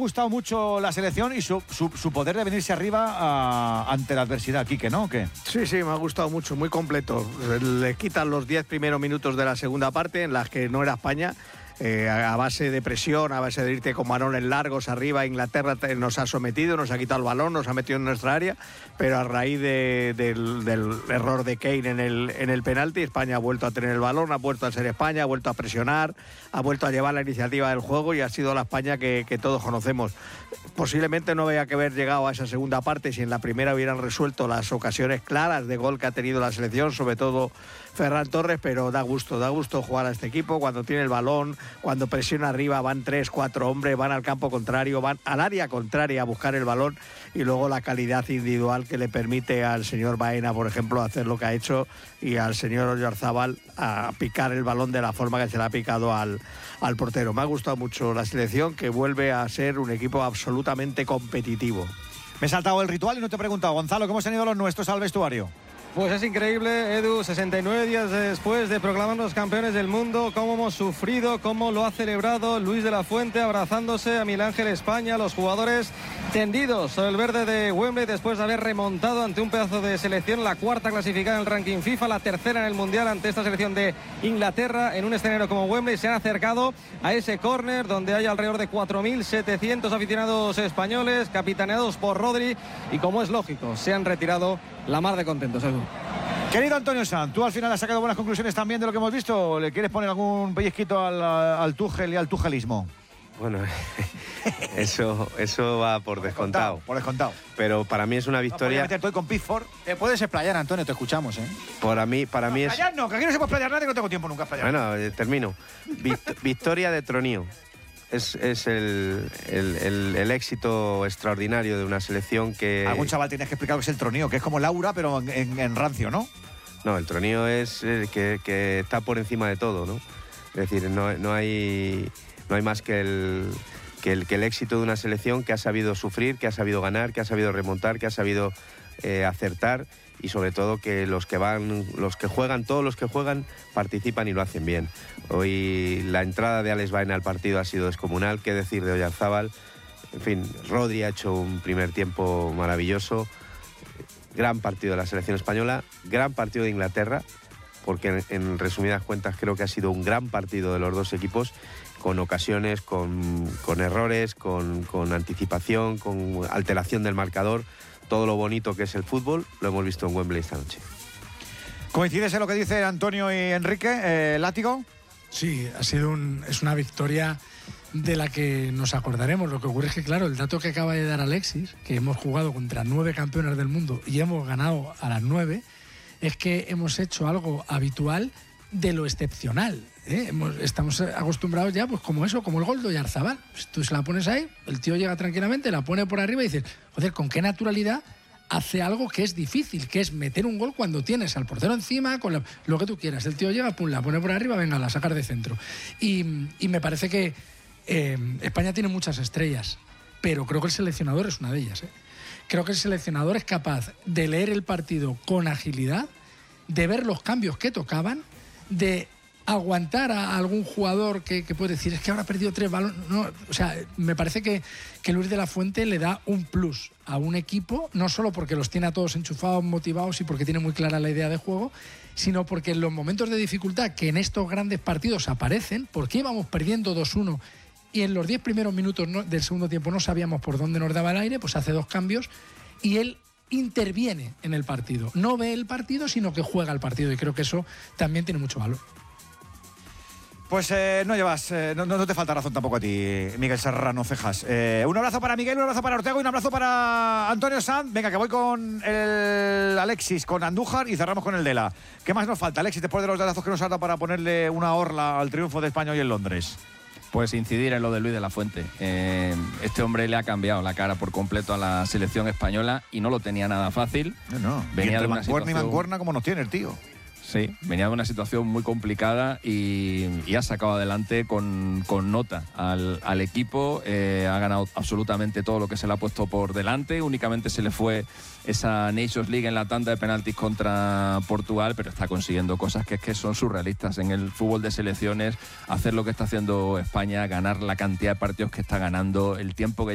gustado mucho la selección y su poder de venirse arriba ante la adversidad, Quique, ¿no? ¿O qué? Sí, me ha gustado mucho, muy completo. Le quitan los 10 primeros minutos de la segunda parte en las que no era España. A base de presión, a base de irte con balones largos arriba, Inglaterra nos ha sometido, nos ha quitado el balón, nos ha metido en nuestra área, pero a raíz del error de Kane en el penalti, España ha vuelto a tener el balón, ha vuelto a ser España, ha vuelto a presionar, ha vuelto a llevar la iniciativa del juego y ha sido la España que todos conocemos. Posiblemente no había que haber llegado a esa segunda parte si en la primera hubieran resuelto las ocasiones claras de gol que ha tenido la selección, sobre todo Ferran Torres, pero da gusto jugar a este equipo cuando tiene el balón, cuando presiona arriba, van 3, 4 hombres, van al campo contrario, van al área contraria a buscar el balón, y luego la calidad individual que le permite al señor Baena, por ejemplo, hacer lo que ha hecho, y al señor Oyarzabal a picar el balón de la forma que se le ha picado al portero. Me ha gustado mucho la selección, que vuelve a ser un equipo absolutamente competitivo. Me he saltado el ritual y no te he preguntado, Gonzalo, ¿cómo se han ido los nuestros al vestuario? Pues es increíble, Edu, 69 días después de proclamarnos campeones del mundo, cómo hemos sufrido, cómo lo ha celebrado Luis de la Fuente abrazándose a Miguel Ángel España, los jugadores tendidos sobre el verde de Wembley después de haber remontado ante un pedazo de selección, la cuarta clasificada en el ranking FIFA, la tercera en el Mundial ante esta selección de Inglaterra en un escenario como Wembley. Se han acercado a ese córner donde hay alrededor de 4.700 aficionados españoles capitaneados por Rodri, y como es lógico, se han retirado la mar de contentos, Edu. Querido Antonio Sanz, ¿tú al final has sacado buenas conclusiones también de lo que hemos visto o le quieres poner algún pellizquito al Tuchel y al tuchelismo? Bueno, eso va por descontado. Por descontado. Pero para mí es una victoria. Meter todo con Pickford. Puedes explayar, Antonio, te escuchamos, ¿eh? Para mí es. Explayar no, que aquí no se puede explayar nada y no tengo tiempo nunca a explayar. Bueno, termino. Victoria de tronío. Es el éxito extraordinario de una selección que... Algún chaval tienes que explicar lo que es el tronío, que es como Laura, pero en rancio, ¿no? No, el tronío es que está por encima de todo, ¿no? Es decir, no hay más que el éxito de una selección que ha sabido sufrir, que ha sabido ganar, que ha sabido remontar, que ha sabido acertar, y sobre todo que todos los que juegan participan y lo hacen bien. Hoy la entrada de Alex Baena al partido ha sido descomunal, qué decir de Oyarzabal. En fin, Rodri ha hecho un primer tiempo maravilloso. Gran partido de la selección española, gran partido de Inglaterra, porque en resumidas cuentas creo que ha sido un gran partido de los dos equipos, con ocasiones, con errores, con anticipación, con alteración del marcador. Todo lo bonito que es el fútbol lo hemos visto en Wembley esta noche. ¿Coincides en lo que dice Antonio y Enrique? ¿Látigo? Sí, es una victoria de la que nos acordaremos. Lo que ocurre es que, claro, el dato que acaba de dar Alexis, que hemos jugado contra 9 campeones del mundo y hemos ganado a las 9, es que hemos hecho algo habitual de lo excepcional, ¿eh? Estamos acostumbrados ya, pues como el gol de Oyarzabal. Pues tú se la pones ahí, el tío llega tranquilamente, la pone por arriba y dices, joder, ¿con qué naturalidad hace algo que es difícil, que es meter un gol cuando tienes al portero encima, con lo que tú quieras? El tío llega, pum, la pone por arriba, venga, la sacar de centro. Y me parece que España tiene muchas estrellas, pero creo que el seleccionador es una de ellas, ¿eh? Creo que el seleccionador es capaz de leer el partido con agilidad, de ver los cambios que tocaban, de aguantar a algún jugador que puede decir, es que ahora ha perdido 3 balones. No, o sea, me parece que Luis de la Fuente le da un plus a un equipo, no solo porque los tiene a todos enchufados, motivados y porque tiene muy clara la idea de juego, sino porque en los momentos de dificultad que en estos grandes partidos aparecen, porque íbamos perdiendo 2-1 y en los 10 primeros minutos del segundo tiempo no sabíamos por dónde nos daba el aire, pues hace 2 cambios y él interviene en el partido. No ve el partido, sino que juega el partido, y creo que eso también tiene mucho valor. Pues no te falta razón tampoco a ti, Miguel Serrano Cejas. Un abrazo para Miguel, un abrazo para Ortega y un abrazo para Antonio Sanz. Venga, que voy con el Alexis, con Andújar, y cerramos con el Dela. ¿Qué más nos falta, Alexis, después de los dedazos que nos ha dado para ponerle una orla al triunfo de España hoy en Londres? Pues incidir en lo de Luis de la Fuente. Este hombre le ha cambiado la cara por completo a la selección española y no lo tenía nada fácil. No. Venía de mancuerna y mancuerna como nos tiene el tío. Sí, venía de una situación muy complicada y ha sacado adelante con nota al equipo. Ha ganado absolutamente todo lo que se le ha puesto por delante. Únicamente se le fue esa Nations League en la tanda de penaltis contra Portugal, pero está consiguiendo cosas que son surrealistas en el fútbol de selecciones. Hacer lo que está haciendo España, ganar la cantidad de partidos que está ganando, el tiempo que